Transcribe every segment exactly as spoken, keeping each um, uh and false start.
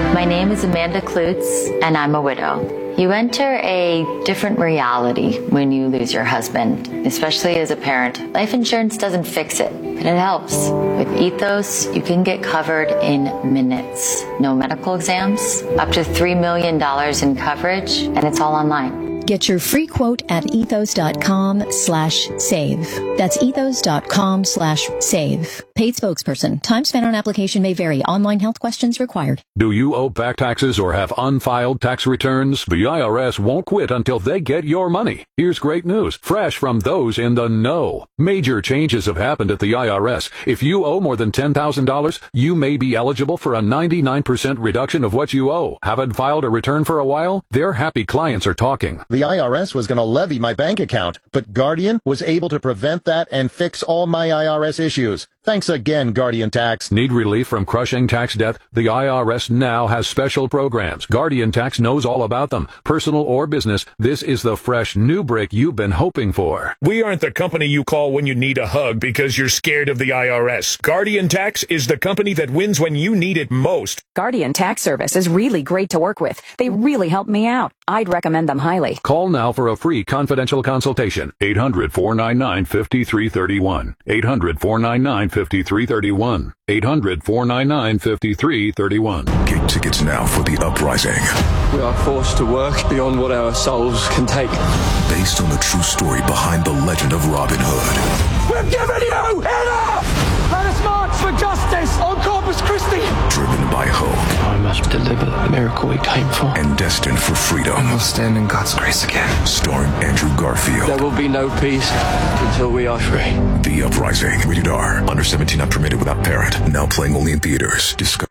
My name is Amanda Klutz, and I'm a widow. You enter a different reality when you lose your husband, especially as a parent. Life insurance doesn't fix it, but it helps. With Ethos, you can get covered in minutes. No medical exams, up to three million dollars in coverage, and it's all online. Get your free quote at ethos.com slash save. That's ethos.com slash save. Paid spokesperson. Time spent on application may vary. Online health questions required. Do you owe back taxes or have unfiled tax returns? The I R S won't quit until they get your money. Here's great news, fresh from those in the know. Major changes have happened at the I R S. If you owe more than ten thousand dollars, you may be eligible for a ninety-nine percent reduction of what you owe. Haven't filed a return for a while? Their happy clients are talking. The I R S was going to levy my bank account, but Guardian was able to prevent that and fix all my I R S issues. Thanks again, Guardian Tax. Need relief from crushing tax debt? The I R S now has special programs. Guardian Tax knows all about them. Personal or business, this is the fresh new break you've been hoping for. We aren't the company you call when you need a hug because you're scared of the I R S. Guardian Tax is the company that wins when you need it most. Guardian Tax Service is really great to work with. They really help me out. I'd recommend them highly. Call now for a free confidential consultation. eight hundred, four nine nine, five three three one. eight hundred, four nine nine, five three three one. eight hundred, four nine nine, five three three one. Get tickets now for The Uprising. We are forced to work beyond what our souls can take. Based on the true story behind the legend of Robin Hood. We're giving you enough! Let us march for justice on Corpus Christi! Driven by hope. I must deliver the miracle we came for. And destined for freedom. And we'll stand in God's grace again. Starring Andrew Garfield. There will be no peace until we are free. The Uprising. Rated R. Under seventeen, not permitted without parent. Now playing only in theaters. Discover.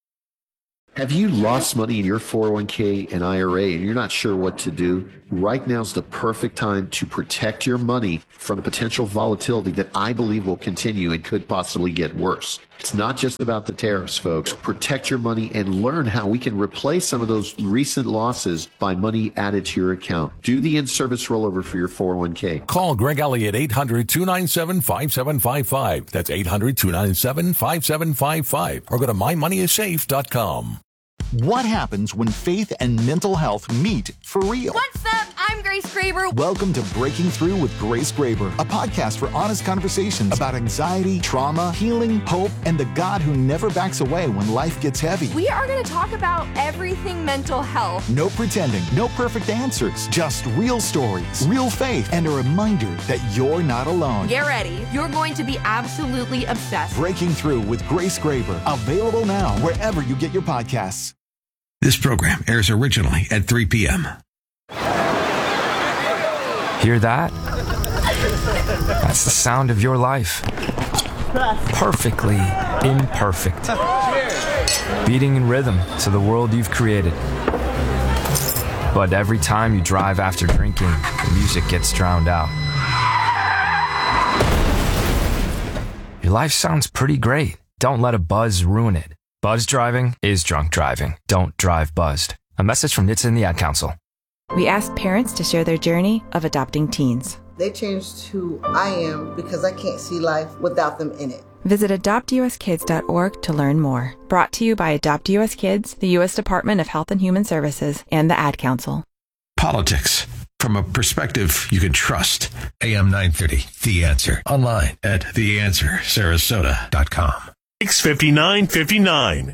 Have you lost money in your four oh one k and I R A and you're not sure what to do? Right now's the perfect time to protect your money from the potential volatility that I believe will continue and could possibly get worse. It's not just about the tariffs, folks. Protect your money and learn how we can replace some of those recent losses by money added to your account. Do the in-service rollover for your four oh one k. Call Greg Elliott, eight hundred, two nine seven, five seven five five. That's eight hundred, two nine seven, five seven five five. Or go to my money is safe dot com. What happens when faith and mental health meet for real? What's up? I'm Grace Graber. Welcome to Breaking Through with Grace Graber, a podcast for honest conversations about anxiety, trauma, healing, hope, and the God who never backs away when life gets heavy. We are going to talk about everything mental health. No pretending, no perfect answers, just real stories, real faith, and a reminder that you're not alone. Get ready. You're going to be absolutely obsessed. Breaking Through with Grace Graber, available now wherever you get your podcasts. This program airs originally at three p.m. Hear that? That's the sound of your life. Perfectly imperfect. Beating in rhythm to the world you've created. But every time you drive after drinking, the music gets drowned out. Your life sounds pretty great. Don't let a buzz ruin it. Buzz driving is drunk driving. Don't drive buzzed. A message from N H T S A and the Ad Council. We asked parents to share their journey of adopting teens. They changed who I am because I can't see life without them in it. Visit adopt u s kids dot org to learn more. Brought to you by Adopt U S Kids, the U S Department of Health and Human Services, and the Ad Council. Politics from a perspective you can trust. A M nine thirty, The Answer. Online at the answer sarasota dot com. six fifty-nine fifty-nine.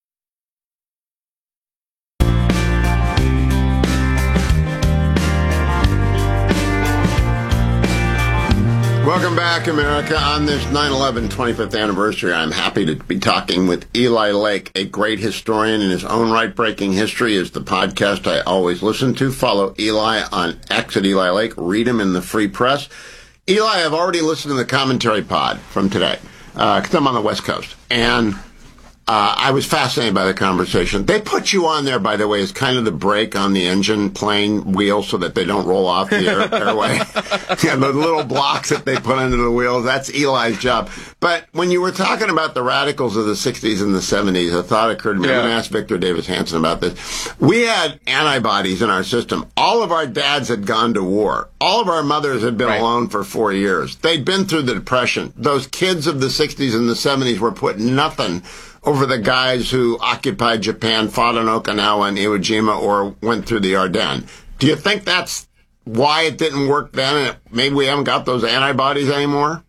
Welcome back, America. On this nine eleven twenty-fifth anniversary, I'm happy to be talking with Eli Lake, a great historian in his own right. Breaking History is the podcast I always listen to. Follow Eli on X at Eli Lake. Read him in the Free Press. Eli, I've already listened to the commentary pod from today, because uh, I'm on the West Coast. And uh, I was fascinated by the conversation. They put you on there, by the way, as kind of the brake on the engine plane wheel so that they don't roll off the air, airway. Yeah, the little blocks that they put under the wheels, that's Eli's job. But when you were talking about the radicals of the sixties and the seventies, a thought occurred to me. Yeah. I'm going to ask Victor Davis Hanson about this. We had antibodies in our system. All of our dads had gone to war. All of our mothers had been right. alone for four years. They'd been through the Depression. Those kids of the sixties and the seventies were put nothing over the guys who occupied Japan, fought in Okinawa and Iwo Jima, or went through the Ardennes. Do you think that's why it didn't work then, and it, maybe we haven't got those antibodies anymore?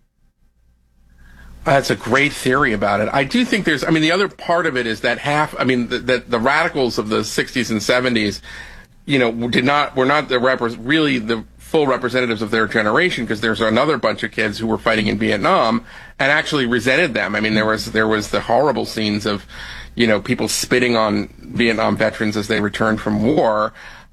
That's a great theory about it. I do think there's, I mean, the other part of it is that half, I mean, that the, the radicals of the sixties and seventies, you know, did not, were not the repre- really the full representatives of their generation, because there's another bunch of kids who were fighting in Vietnam and actually resented them. I mean, there was, there was the horrible scenes of, you know, people spitting on Vietnam veterans as they returned from war.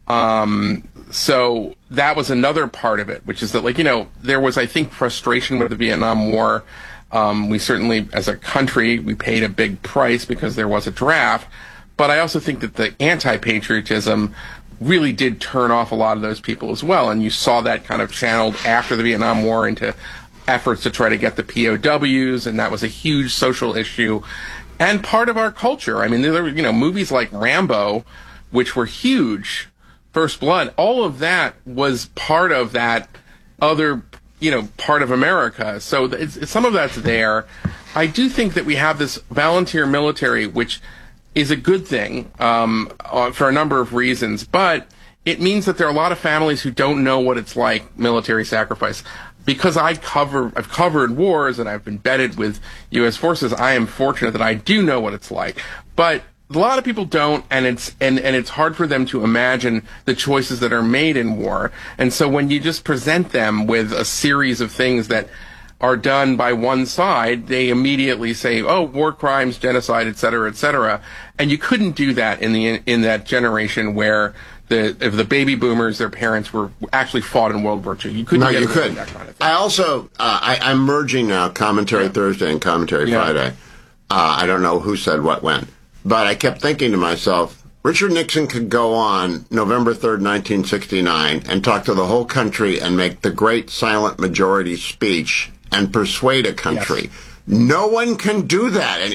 Um, so that was another part of it, which is that, like, you know, there was, I think, frustration with the Vietnam War. Um, we certainly, as a country, we paid a big price because there was a draft. But I also think that the anti-patriotism really did turn off a lot of those people as well. And you saw that kind of channeled after the Vietnam War into efforts to try to get the P O Ws, and that was a huge social issue and part of our culture. I mean, there were, you know, movies like Rambo, which were huge, First Blood, all of that was part of that other, you know, part of America. So it's, it's, some of that's there. I do think that we have this volunteer military, which is a good thing um, uh, for a number of reasons, but it means that there are a lot of families who don't know what it's like, military sacrifice. Because I cover, I've covered wars and I've been embedded with U S forces, I am fortunate that I do know what it's like. But a lot of people don't, and it's and, and it's hard for them to imagine the choices that are made in war. And so when you just present them with a series of things that are done by one side, they immediately say, "Oh, war crimes, genocide, et cetera, et cetera." And you couldn't do that in the in that generation where the if the baby boomers, their parents were actually fought in World War Two. You couldn't. No, get you couldn't. That kind of thing. I also uh, I, I'm merging now Commentary yeah. Thursday and Commentary yeah. Friday. Uh, I don't know who said what when. But I kept thinking to myself, Richard Nixon could go on November third, nineteen sixty-nine, and talk to the whole country and make the great silent majority speech and persuade a country. Yes. No one can do that. And